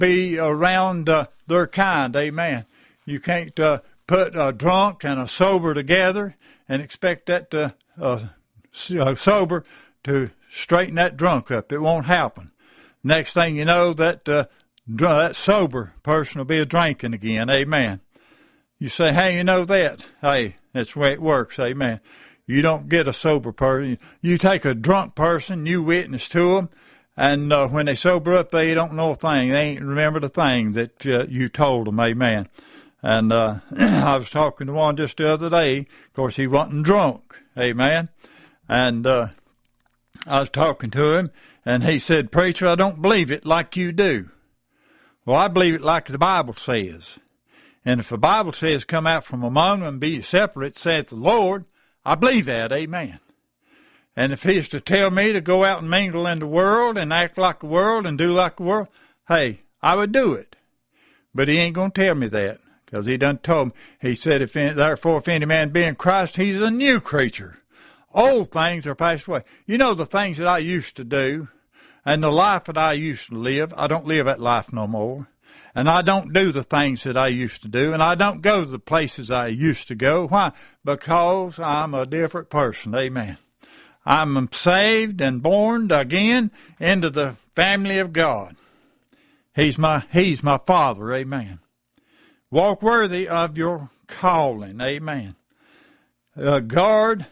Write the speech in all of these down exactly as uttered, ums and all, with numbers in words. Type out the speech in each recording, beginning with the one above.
be around uh, their kind. Amen. You can't uh, put a drunk and a sober together and expect that uh, uh, sober to straighten that drunk up. It won't happen. Next thing you know, that uh, that sober person will be a drinking again. Amen. You say, hey, you know that? Hey, that's the way it works. Amen. You don't get a sober person. You take a drunk person, you witness to them, and uh, when they sober up, they don't know a thing. They ain't remember the thing that uh, you told them. Amen. And uh, I was talking to one just the other day. Of course, he wasn't drunk. Amen. And uh, I was talking to him, and he said, preacher, I don't believe it like you do. Well, I believe it like the Bible says. And if the Bible says, come out from among them and be separate, saith the Lord, I believe that. Amen. And if he's to tell me to go out and mingle in the world and act like the world and do like the world, hey, I would do it. But he ain't going to tell me that, because he done told me. He said, if any, therefore, if any man be in Christ, he's a new creature. Old things are passed away. You know, the things that I used to do and the life that I used to live, I don't live that life no more. And I don't do the things that I used to do, and I don't go to the places I used to go. Why? Because I'm a different person. Amen. I'm saved and born again into the family of God. He's my, He's my Father. Amen. Walk worthy of your calling. Amen. Uh, guard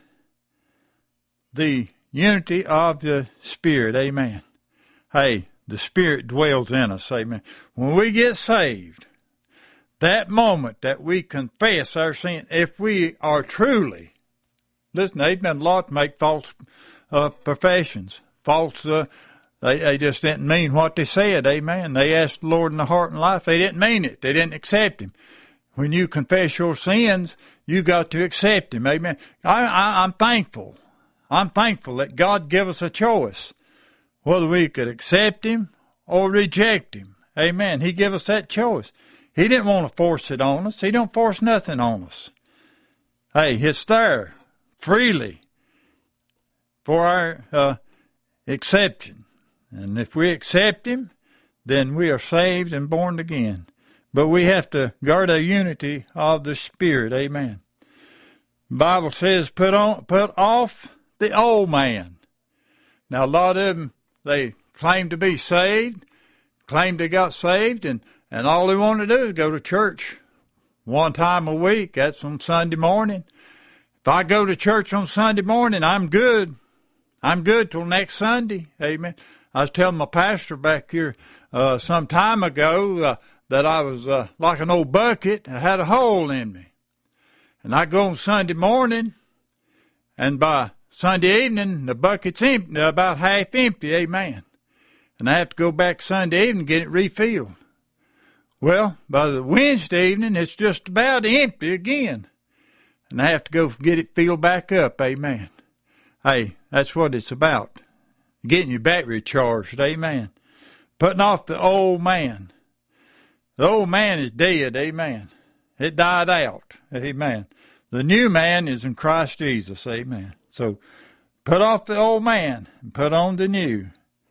the unity of the Spirit. Amen. Hey, the Spirit dwells in us. Amen. When we get saved, that moment that we confess our sin, if we are truly, listen, they've been a lot to make false uh, professions. False, uh, they, they just didn't mean what they said. Amen. They asked the Lord in the heart and life. They didn't mean it. They didn't accept Him. When you confess your sins, you got to accept Him. Amen. I, I, I'm thankful. I'm thankful that God gave us a choice, whether we could accept Him or reject Him. Amen. He gave us that choice. He didn't want to force it on us. He don't force nothing on us. Hey, it's there freely for our uh, exception. And if we accept Him, then we are saved and born again. But we have to guard our unity of the Spirit. Amen. The Bible says, put on, put off the old man. Now, a lot of them, they claim to be saved, claim they got saved, and, and all they want to do is go to church one time a week. That's on Sunday morning. If I go to church on Sunday morning, I'm good. I'm good till next Sunday. Amen. I was telling my pastor back here uh, some time ago uh, that I was uh, like an old bucket. I had a hole in me. And I go on Sunday morning, and by Sunday evening, the bucket's empty, about half empty, amen. And I have to go back Sunday evening and get it refilled. Well, by the Wednesday evening, it's just about empty again. And I have to go get it filled back up, amen. Hey, that's what it's about. Getting your battery charged, amen. Putting off the old man. The old man is dead, amen. It died out, amen. The new man is in Christ Jesus, amen. So, put off the old man and put on the new.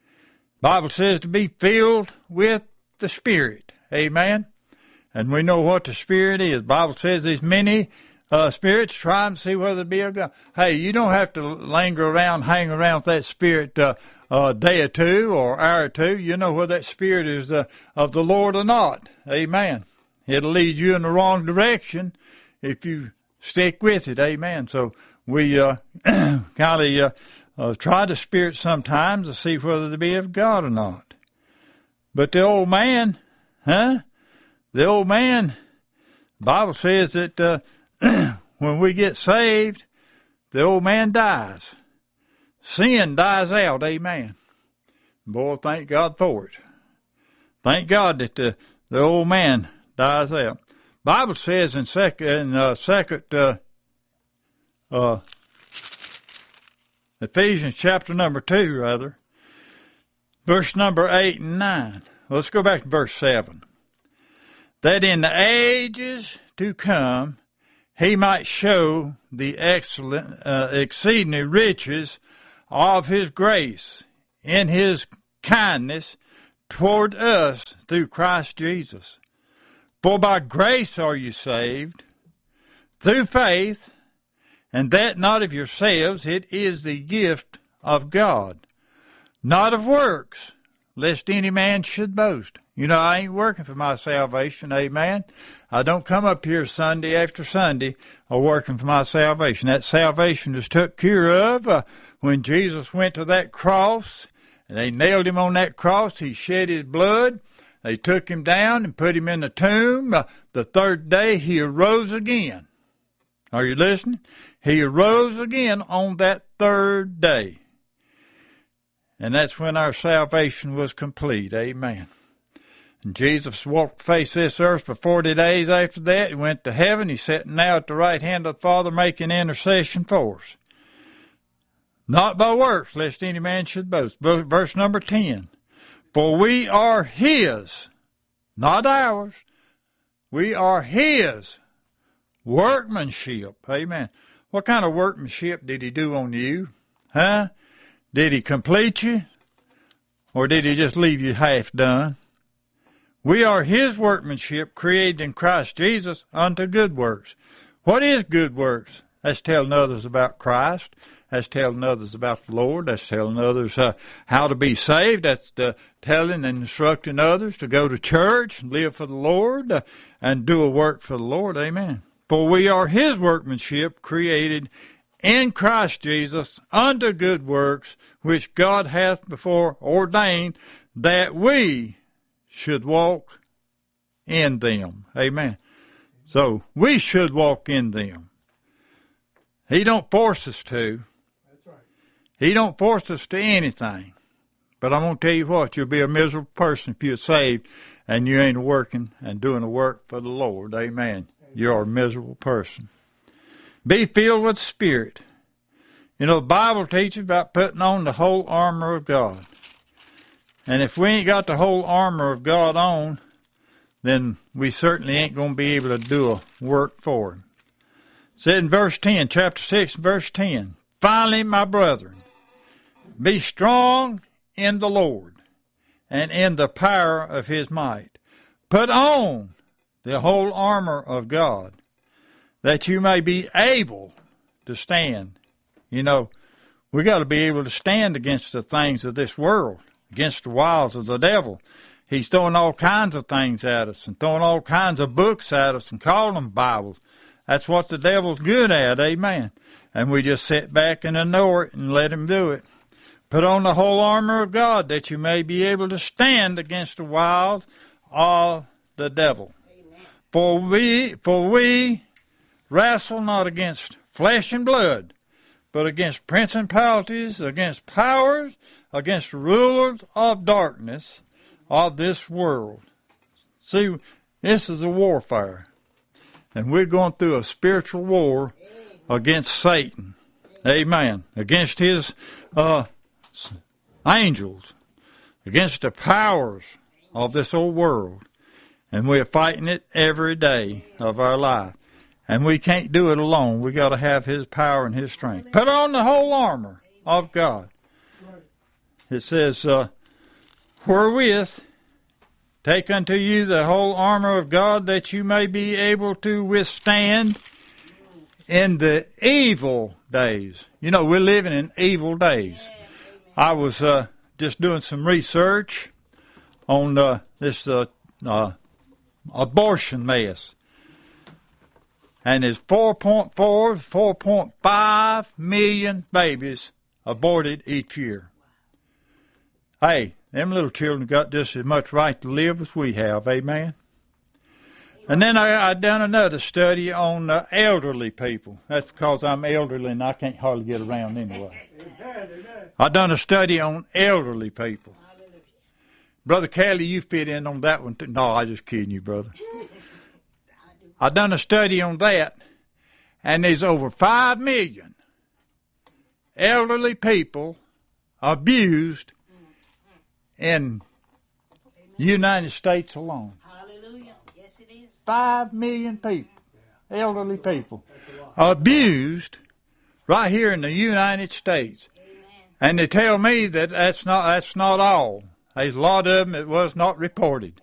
Bible says to be filled with the Spirit. Amen. And we know what the Spirit is. Bible says there's many uh, spirits. Try and see whether it be of God. Hey, you don't have to linger around, hang around with that Spirit uh, a day or two or hour or two. You know whether that Spirit is uh, of the Lord or not. Amen. It'll lead you in the wrong direction if you stick with it. Amen. So, we uh, kind of uh, uh, try the Spirit sometimes to see whether they be of God or not. But the old man, huh? The old man, the Bible says that uh, when we get saved, the old man dies. Sin dies out, amen. Boy, thank God for it. Thank God that the, the old man dies out. Bible says in second, in uh, second uh, uh, Ephesians chapter number two, rather, verse number eight and nine. Let's go back to verse seven. That in the ages to come he might show the excellent, uh, exceeding riches of his grace in his kindness toward us through Christ Jesus. For by grace are you saved, through faith, and that not of yourselves, it is the gift of God, not of works, lest any man should boast. You know, I ain't working for my salvation, amen. I don't come up here Sunday after Sunday or working for my salvation. That salvation was took care of uh, when Jesus went to that cross, and they nailed him on that cross. He shed his blood. They took him down and put him in the tomb. Uh, the third day, he arose again. Are you listening? He arose again on that third day. And that's when our salvation was complete. Amen. And Jesus walked the face of this earth for forty days after that. He went to heaven. He's sitting now at the right hand of the Father making intercession for us. Not by works, lest any man should boast. Verse number ten. For we are his, not ours. We are his workmanship. Amen. What kind of workmanship did he do on you? Huh? Did he complete you? Or did he just leave you half done? We are his workmanship, created in Christ Jesus unto good works. What is good works? That's telling others about Christ. That's telling others about the Lord. That's telling others uh, how to be saved. That's the telling and instructing others to go to church and live for the Lord uh, and do a work for the Lord. Amen. For we are his workmanship, created in Christ Jesus unto good works, which God hath before ordained that we should walk in them. Amen. So we should walk in them. He don't force us to. That's right. He don't force us to anything. But I'm going to tell you what, you'll be a miserable person if you're saved and you ain't working and doing the work for the Lord. Amen. Amen. You're a miserable person. Be filled with the Spirit. You know, the Bible teaches about putting on the whole armor of God. And if we ain't got the whole armor of God on, then we certainly ain't going to be able to do a work for him. It said in verse ten, chapter six, verse ten, finally, my brethren, be strong in the Lord and in the power of his might. Put on the whole armor of God, that you may be able to stand. You know, we got to be able to stand against the things of this world, against the wiles of the devil. He's throwing all kinds of things at us and throwing all kinds of books at us and calling them Bibles. That's what the devil's good at, amen. And we just sit back and ignore it and let him do it. Put on the whole armor of God, that you may be able to stand against the wiles of the devil. Amen. For we, for we wrestle not against flesh and blood, but against principalities, against powers, against rulers of darkness of this world. See, this is a warfare. And we're going through a spiritual war against Satan. Amen. Against his uh, angels. Against the powers of this old world. And we're fighting it every day of our life. And we can't do it alone. We got to have his power and his strength. Put on the whole armor of God. It says, uh, wherewith take unto you the whole armor of God, that you may be able to withstand in the evil days. You know, we're living in evil days. I was uh, just doing some research on uh, this uh, uh, abortion mess. And there's four point four, four point five million babies aborted each year. Hey, them little children got just as much right to live as we have, amen? And then I, I done another study on uh, elderly people. That's because I'm elderly and I can't hardly get around anyway. I done a study on elderly people. Brother Kelly, you fit in on that one too. No, I just kidding you, brother. I done a study on that, and there's over five million elderly people abused in the United States alone. Hallelujah. Yes, it is. Five million people, elderly people, abused right here in the United States. Amen. And they tell me that that's not that's not all. There's a lot of them that was not reported.